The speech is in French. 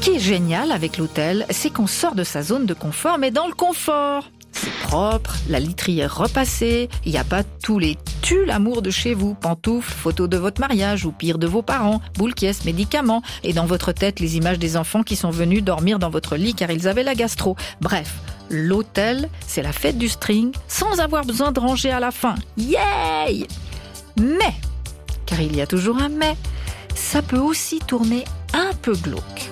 qui est génial avec l'hôtel, c'est qu'on sort de sa zone de confort, mais dans le confort. C'est propre, la literie repassée, il n'y a pas tous les tue-l'amour de chez vous, pantoufles, photos de votre mariage ou pire de vos parents, boules caisses, médicaments, et dans votre tête les images des enfants qui sont venus dormir dans votre lit car ils avaient la gastro. Bref, l'hôtel, c'est la fête du string sans avoir besoin de ranger à la fin. Yay! Mais, car il y a toujours un mais, ça peut aussi tourner un peu glauque.